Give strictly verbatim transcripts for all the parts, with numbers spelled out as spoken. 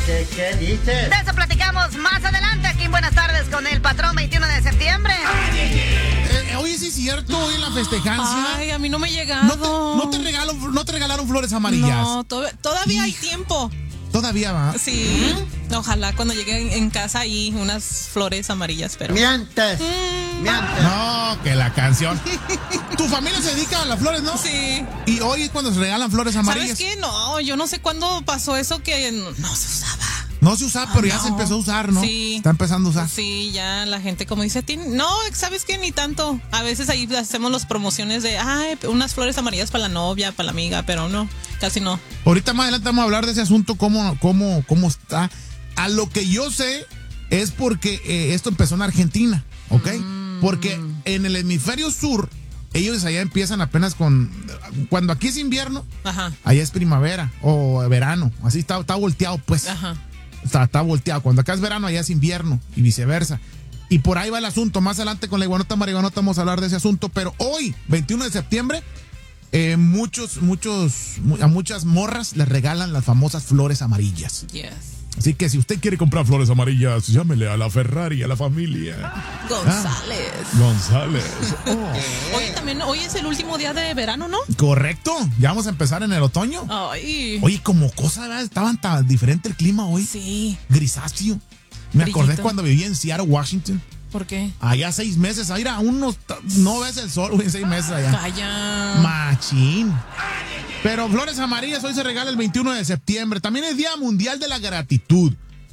dices? ¿Qué dices? De eso platicamos más adelante aquí en Buenas Tardes con el patrón veintiuno de septiembre. Eh, oye, sí es cierto, hoy en la festejancia. Ay, a mí no me ha llegado. No te, no te, regalo, no te regalaron flores amarillas. No, to- todavía hay tiempo. Todavía va. Sí. ¿Mm? Ojalá cuando llegue en casa hay unas flores amarillas, pero. Mientes. Mm. Mientes. No, que la canción. Tu familia se dedica a las flores, ¿no? Sí. Y hoy es cuando se regalan flores amarillas. ¿Sabes qué? No, yo no sé cuándo pasó eso que no, no se usaba. No se usaba, pero Ah, ya no. se empezó a usar, ¿no? Sí. Está empezando a usar. Sí, ya la gente como dice, "Tin- no, ¿sabes qué? Ni tanto. A veces ahí hacemos las promociones de, ay, unas flores amarillas para la novia, para la amiga, pero no, casi no. Ahorita más adelante vamos a hablar de ese asunto, cómo, cómo, cómo está. A lo que yo sé es porque eh, esto empezó en Argentina, ¿ok? Mm. Porque en el hemisferio sur, ellos allá empiezan apenas con... Cuando aquí es invierno, Ajá. allá es primavera o verano. Así está, está volteado, pues. Ajá. Está, está volteado. Cuando acá es verano, allá es invierno y viceversa. Y por ahí va el asunto. Más adelante con la iguanota marihuanota vamos a hablar de ese asunto. Pero hoy, veintiuno de septiembre, eh, muchos, muchos, a muchas morras les regalan las famosas flores amarillas. Yes. Así que si usted quiere comprar flores amarillas, llámele a la Ferrari, a la familia. González. Ah, González. Oh. Oye, también hoy es el último día de verano, ¿no? Correcto. Ya vamos a empezar en el otoño. Ay. Oye, como cosa, ¿verdad? Estaban tan diferente el clima hoy. Sí. Grisáceo. Me Brillito. acordé cuando vivía en Seattle, Washington. ¿Por qué? Allá seis meses, ahí era unos, no ves el sol, güey, en seis meses allá. Calla. Machín. Pero flores amarillas hoy se regala el veintiuno de septiembre. También es Día Mundial de la Gratitud.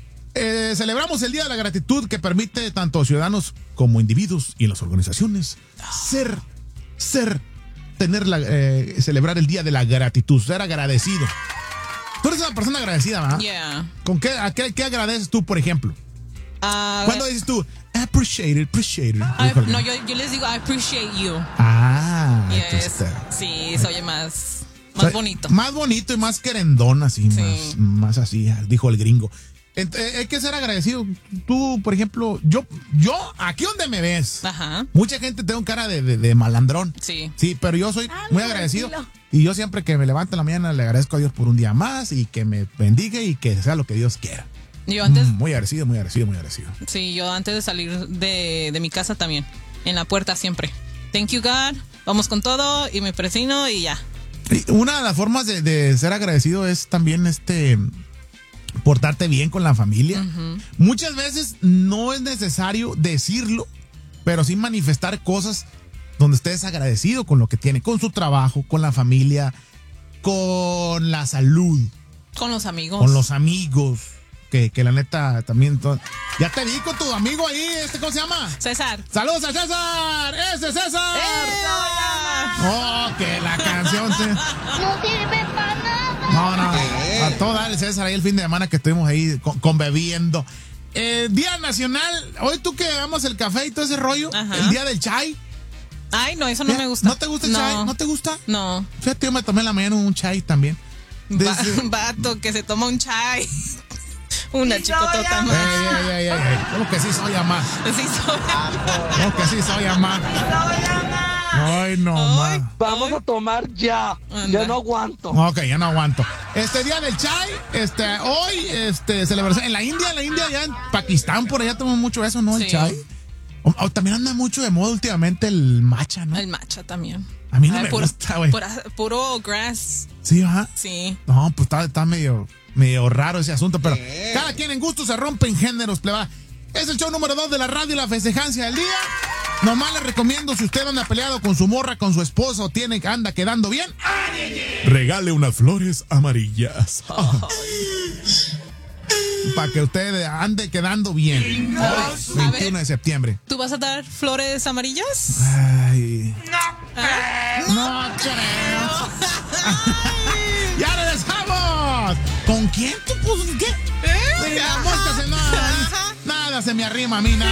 Eh, celebramos el Día de la Gratitud que permite tanto a ciudadanos como individuos y las organizaciones ser, ser, tener la, eh, celebrar el Día de la Gratitud, ser agradecido. Tú eres una persona agradecida, ¿verdad? Yeah. ¿Con qué, a qué, qué agradeces tú, por ejemplo? Uh, ¿Cuándo dices tú, appreciate it, appreciate it? I, no, yo, yo les digo, I appreciate you. Ah, Yes. entonces, Sí, se oye más, más soy bonito. Más bonito y más querendón, así, Sí. más, más así, dijo el gringo. Ent- eh, hay que ser agradecido. Tú, por ejemplo, yo, yo, aquí donde me ves, Ajá. mucha gente tengo cara de, de, de malandrón. Sí. Sí, pero yo soy muy agradecido. Y yo siempre que me levanto en la mañana le agradezco a Dios por un día más y que me bendiga y que sea lo que Dios quiera. Yo antes, Mm, muy agradecido, muy agradecido, muy agradecido. sí, yo antes de salir de, de mi casa también, en la puerta siempre. Thank you, God. Vamos con todo y me presino y ya. Y una de las formas de, de ser agradecido es también este portarte bien con la familia. Uh-huh. Muchas veces no es necesario decirlo, pero sí manifestar cosas donde estés agradecido con lo que tiene, con su trabajo, con la familia, con la salud, con los amigos, con los amigos. Que, que la neta también. To- ya te vi con tu amigo ahí, este, ¿cómo se llama? César. ¡Saludos a César! ¡Ese es César! ¡Eso! ¡Oh, que la canción! Se... No sirve para nada. No, no, a todo dar el César ahí el fin de semana que estuvimos ahí con, con bebiendo. Eh, Día Nacional, hoy tú que damos el café y todo ese rollo, Ajá. el Día del Chai. Ay, no, eso no me gusta. ¿No te gusta el no. chai? ¿No te gusta? No. Fíjate, yo me tomé en la mañana un chai también. Desde... Vato, que se toma un chai. Una chicotota más. Ey, ey, ey, ey. ¿Cómo que sí soy amá? Sí soy amá. ¿Cómo que sí soy amá? Ay, no, Ay, ma. Vamos ay. a tomar ya. Anda. Ya no aguanto. Ok, ya no aguanto. Este Día del Chai, este, hoy, este, celebración. En la India, en la India, allá en Pakistán, por allá toman mucho eso, ¿no? El sí. Chai. O, o, también anda mucho de moda últimamente el matcha, ¿no? El matcha también. A mí no Ay, me puro, gusta, güey. Puro grass. Sí, ajá. Sí. No, pues está, está medio, medio raro ese asunto, pero eh. cada quien en gusto se rompe en géneros, pleba. Es el show número dos de la radio y la festejancia del día. Nomás les recomiendo, si usted anda peleado con su morra, con su esposo, tiene, anda quedando bien, regale unas flores amarillas. Oh. Para que usted ande quedando bien. Hoy, veintiuno de septiembre. ¿Tú vas a dar flores amarillas? Ay. No creo. No creo. ¡Ya regresamos! ¿Con quién tú? Pues, ¿qué? ¿Eh? La mosca se nada, nada se me arrima a mí, nada.